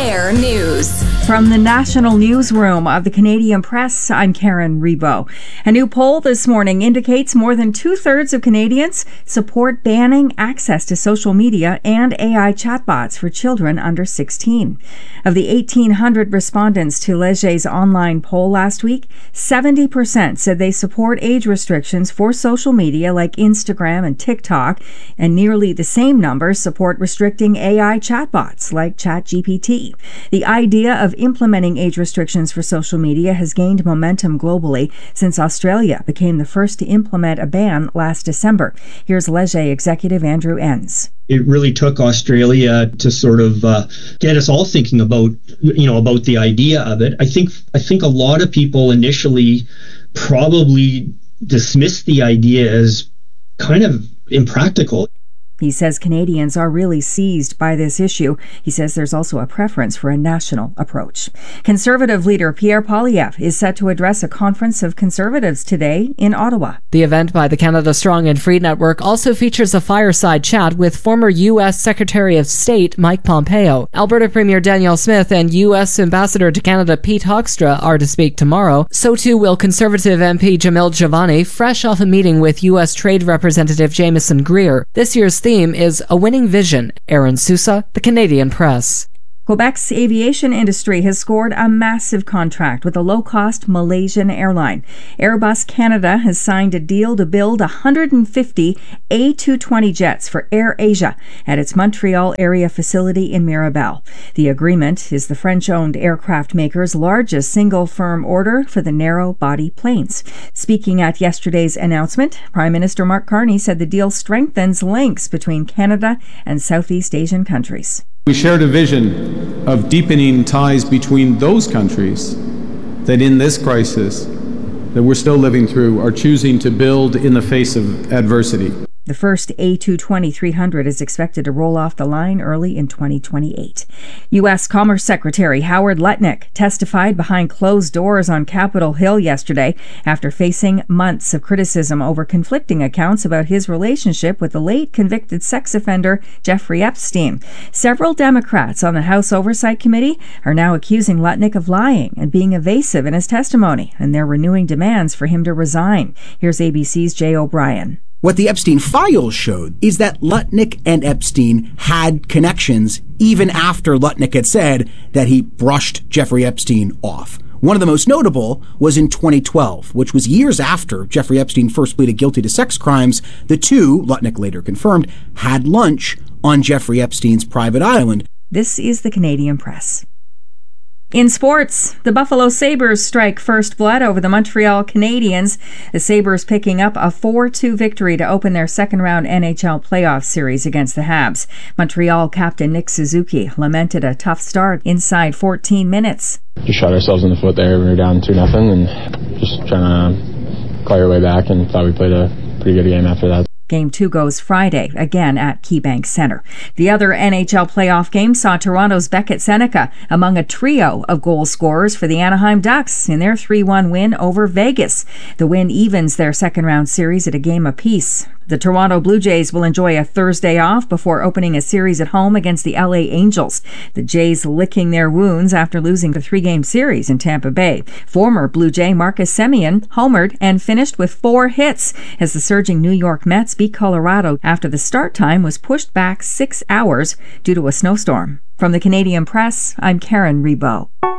On-Air News. From the National Newsroom of the Canadian Press, I'm Karen Rebo. A new poll this morning indicates more than two-thirds of Canadians support banning access to social media and AI chatbots for children under 16. Of the 1,800 respondents to Leger's online poll last week, 70% said they support age restrictions for social media like Instagram and TikTok, and nearly the same numbers support restricting AI chatbots like ChatGPT. The idea of implementing age restrictions for social media has gained momentum globally since Australia became the first to implement a ban last December. Here's Leger executive Andrew Enns. It really took Australia to sort of get us all thinking about the idea of it. I think a lot of people initially probably dismissed the idea as kind of impractical. He says Canadians are really seized by this issue. He says there's also a preference for a national approach. Conservative leader Pierre Poilievre is set to address a conference of Conservatives today in Ottawa. The event by the Canada Strong and Free Network also features a fireside chat with former U.S. Secretary of State Mike Pompeo. Alberta Premier Danielle Smith and U.S. Ambassador to Canada Pete Hoekstra are to speak tomorrow. So too will Conservative MP Jamil Jivani, fresh off a meeting with U.S. Trade Representative Jameson Greer. This year's theme is A Winning Vision. Aaron Sousa, The Canadian Press. Quebec's aviation industry has scored a massive contract with a low-cost Malaysian airline. Airbus Canada has signed a deal to build 150 A220 jets for AirAsia at its Montreal area facility in Mirabel. The agreement is the French-owned aircraft maker's largest single firm order for the narrow-body planes. Speaking at yesterday's announcement, Prime Minister Mark Carney said the deal strengthens links between Canada and Southeast Asian countries. We shared a vision of deepening ties between those countries that in this crisis that we're still living through are choosing to build in the face of adversity. The first A220-300 is expected to roll off the line early in 2028. U.S. Commerce Secretary Howard Lutnick testified behind closed doors on Capitol Hill yesterday after facing months of criticism over conflicting accounts about his relationship with the late convicted sex offender Jeffrey Epstein. Several Democrats on the House Oversight Committee are now accusing Lutnick of lying and being evasive in his testimony, and they're renewing demands for him to resign. Here's ABC's Jay O'Brien. What the Epstein files showed is that Lutnick and Epstein had connections even after Lutnick had said that he brushed Jeffrey Epstein off. One of the most notable was in 2012, which was years after Jeffrey Epstein first pleaded guilty to sex crimes. The two, Lutnick later confirmed, had lunch on Jeffrey Epstein's private island. This is the Canadian Press. In sports, the Buffalo Sabres strike first blood over the Montreal Canadiens. The Sabres picking up a 4-2 victory to open their second-round NHL playoff series against the Habs. Montreal captain Nick Suzuki lamented a tough start inside 14 minutes. Just shot ourselves in the foot there. We were down 2-0 and just trying to claw our way back, and thought we played a pretty good game after that. Game 2 goes Friday, again at KeyBank Center. The other NHL playoff game saw Toronto's Beckett Seneca among a trio of goal scorers for the Anaheim Ducks in their 3-1 win over Vegas. The win evens their second-round series at a game apiece. The Toronto Blue Jays will enjoy a Thursday off before opening a series at home against the LA Angels. The Jays licking their wounds after losing the 3-game series in Tampa Bay. Former Blue Jay Marcus Semien homered and finished with 4 hits as the surging New York Mets beat Colorado after the start time was pushed back 6 hours due to a snowstorm. From the Canadian Press, I'm Karen Rebo.